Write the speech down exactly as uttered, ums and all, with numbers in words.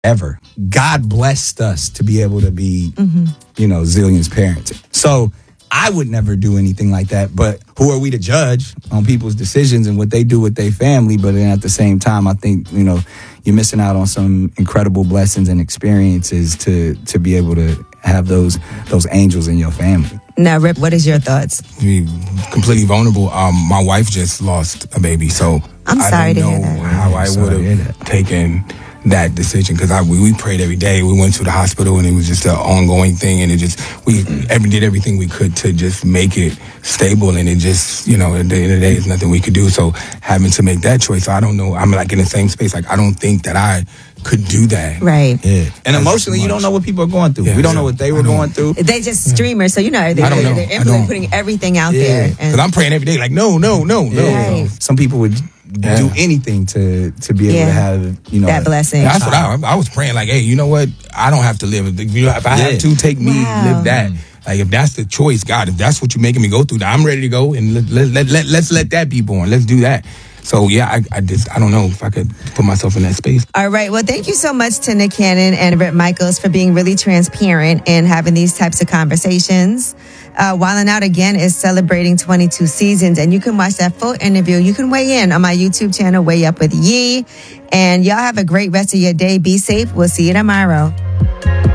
ever. God blessed us to be able to be, mm-hmm. you know, Zillion's parents. So I would never do anything like that. But who are we to judge on people's decisions and what they do with their family? But then at the same time, I think, you know, you're missing out on some incredible blessings and experiences to to be able to have those those angels in your family. Now, Rip, what is your thoughts? Be completely vulnerable. Um, my wife just lost a baby, so I'm sorry I don't to know hear that. how I would have taken that decision, because I we, we prayed every day. We went to the hospital, and it was just an ongoing thing, and it just we every did everything we could to just make it stable, and it just, you know, at the end of the day, there's nothing we could do. So having to make that choice, I don't know. I'm like in the same space. Like I don't think that I could do that. Right. Yeah. And emotionally, you don't know what people are going through. Yeah, we don't know what they were going through. They just streamers, so you know they're, I don't know. they're I don't. putting everything out Yeah. there. Because I'm praying every day, like no, no, no, no. Right. Some people would Yeah. do anything to to be able Yeah. to have, you know, that blessing. That's what I, I was praying. Like, hey, you know what? I don't have to live. You know, if I Yeah. have to, take me, Wow. live that. Like, if that's the choice, God, if that's what you're making me go through, I'm ready to go, and let, let, let, let, let's let that be born. Let's do that. So, yeah, I, I just, I don't know if I could put myself in that space. All right. Well, thank you so much to Nick Cannon and Rip Michaels for being really transparent and having these types of conversations. Uh, Wildin' Out again is celebrating twenty-two seasons, and you can watch that full interview. You can weigh in on my YouTube channel, Way Up with Yee. And y'all have a great rest of your day. Be safe. We'll see you tomorrow.